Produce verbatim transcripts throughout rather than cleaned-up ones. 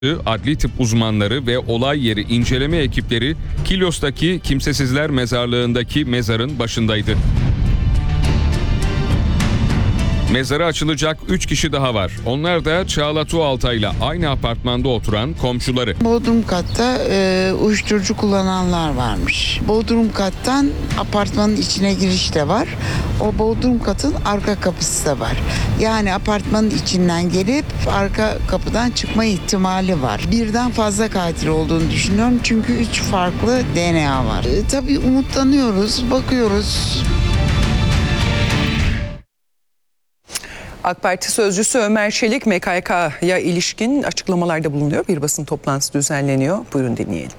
Adli tıp uzmanları ve olay yeri inceleme ekipleri Kilyos'taki Kimsesizler Mezarlığı'ndaki mezarın başındaydı. Mezara açılacak üç kişi daha var. Onlar da Çağla Tuğaltay'la aynı apartmanda oturan komşuları. Bodrum katta e, uyuşturucu kullananlar varmış. Bodrum kattan apartmanın içine giriş de var. O bodrum katın arka kapısı da var. Yani apartmanın içinden gelip arka kapıdan çıkma ihtimali var. Birden fazla katil olduğunu düşünüyorum. Çünkü üç farklı D N A var. E, tabii umutlanıyoruz, bakıyoruz. AK Parti sözcüsü Ömer Çelik M K Y K'ya ilişkin açıklamalarda bulunuyor. Bir basın toplantısı düzenleniyor. Buyurun dinleyelim.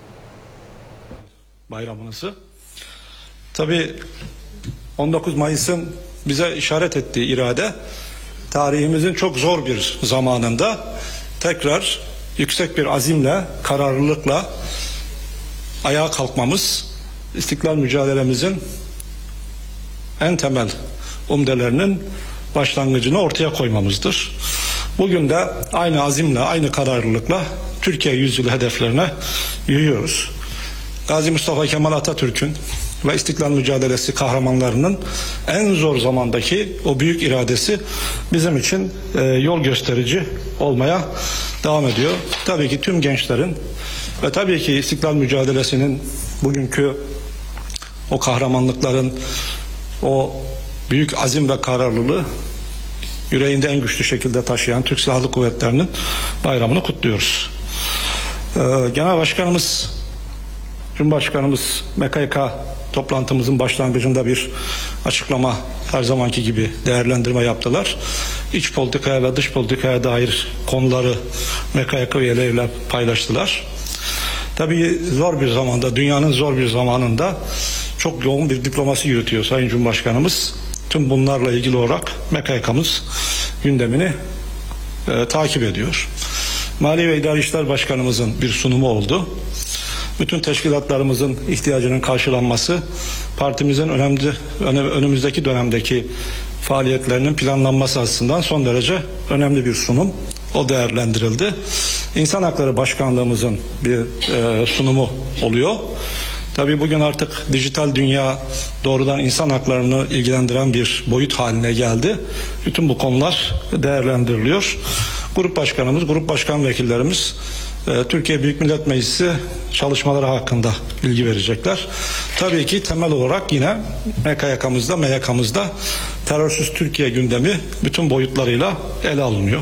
Bayramınızı. Tabii on dokuz Mayıs'ın bize işaret ettiği irade, tarihimizin çok zor bir zamanında tekrar yüksek bir azimle, kararlılıkla ayağa kalkmamız, istiklal mücadelemizin en temel umdelerinin başlangıcını ortaya koymamızdır. Bugün de aynı azimle, aynı kararlılıkla Türkiye yüzyılı hedeflerine yürüyoruz. Gazi Mustafa Kemal Atatürk'ün ve istiklal mücadelesi kahramanlarının en zor zamandaki o büyük iradesi bizim için e, yol gösterici olmaya devam ediyor. Tabii ki tüm gençlerin ve tabii ki istiklal mücadelesinin bugünkü o kahramanlıkların, o büyük azim ve kararlılığı yüreğinde en güçlü şekilde taşıyan Türk Silahlı Kuvvetleri'nin bayramını kutluyoruz. Ee, Genel Başkanımız, Cumhurbaşkanımız M K Y K toplantımızın başlangıcında bir açıklama, her zamanki gibi değerlendirme yaptılar. İç politikaya ve dış politikaya dair konuları M K Y K üyeleriyle paylaştılar. Tabii zor bir zamanda, dünyanın zor bir zamanında çok yoğun bir diplomasi yürütüyor Sayın Cumhurbaşkanımız. Tüm bunlarla ilgili olarak M K Y K'mız gündemini e, takip ediyor. Mali ve İdari İşler Başkanımızın bir sunumu oldu. Bütün teşkilatlarımızın ihtiyacının karşılanması, partimizin önemli, önümüzdeki dönemdeki faaliyetlerinin planlanması açısından son derece önemli bir sunum. O değerlendirildi. İnsan Hakları Başkanlığımızın bir e, sunumu oluyor. Tabii bugün artık dijital dünya doğrudan insan haklarını ilgilendiren bir boyut haline geldi. Bütün bu konular değerlendiriliyor. Grup başkanımız, grup başkan vekillerimiz e, Türkiye Büyük Millet Meclisi çalışmaları hakkında bilgi verecekler. Tabii ki temel olarak yine M K Y K'mızda, M Y K'mızda terörsüz Türkiye gündemi bütün boyutlarıyla ele alınıyor.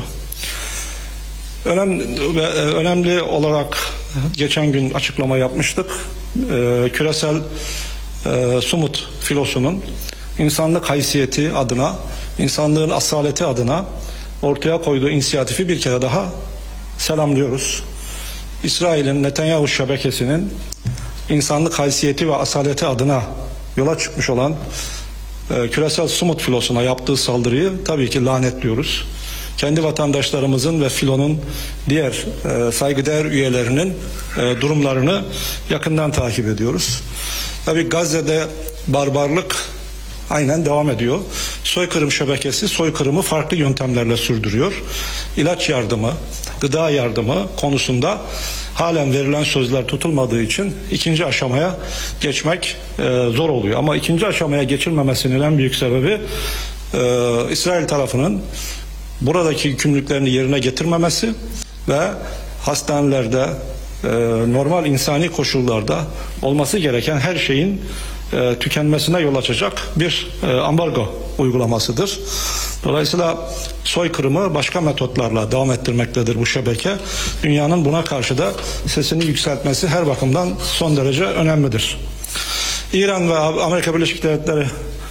Önemli, önemli olarak geçen gün açıklama yapmıştık. Ee, küresel e, Sumut filosunun insanlık haysiyeti adına, insanlığın asaleti adına ortaya koyduğu inisiyatifi bir kere daha selamlıyoruz. İsrail'in Netanyahu şebekesinin insanlık haysiyeti ve asaleti adına yola çıkmış olan e, küresel Sumut filosuna yaptığı saldırıyı tabii ki lanetliyoruz. Kendi vatandaşlarımızın ve filonun diğer e, saygıdeğer üyelerinin e, durumlarını yakından takip ediyoruz. Tabii Gazze'de barbarlık aynen devam ediyor. Soykırım şebekesi soykırımı farklı yöntemlerle sürdürüyor. İlaç yardımı, gıda yardımı konusunda halen verilen sözler tutulmadığı için ikinci aşamaya geçmek e, zor oluyor. Ama ikinci aşamaya geçilmemesinin en büyük sebebi e, İsrail tarafının buradaki yükümlülüklerini yerine getirmemesi ve hastanelerde e, normal insani koşullarda olması gereken her şeyin e, tükenmesine yol açacak bir e, ambargo uygulamasıdır. Dolayısıyla soykırımı başka metotlarla devam ettirmektedir bu şebeke. Dünyanın buna karşı da sesini yükseltmesi her bakımdan son derece önemlidir. İran ve Amerika Birleşik Devletleri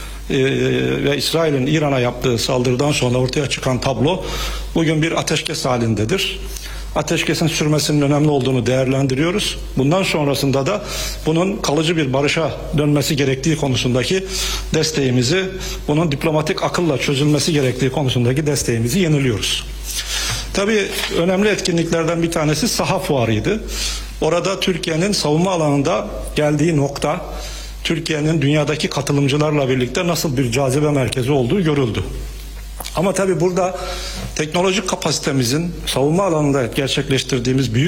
ve İsrail'in İran'a yaptığı saldırıdan sonra ortaya çıkan tablo bugün bir ateşkes halindedir. Ateşkesin sürmesinin önemli olduğunu değerlendiriyoruz. Bundan sonrasında da bunun kalıcı bir barışa dönmesi gerektiği konusundaki desteğimizi, bunun diplomatik akılla çözülmesi gerektiği konusundaki desteğimizi yeniliyoruz. Tabii önemli etkinliklerden bir tanesi saha fuarıydı. Orada Türkiye'nin savunma alanında geldiği nokta, Türkiye'nin dünyadaki katılımcılarla birlikte nasıl bir cazibe merkezi olduğu görüldü. Ama tabii burada teknolojik kapasitemizin savunma alanında gerçekleştirdiğimiz büyük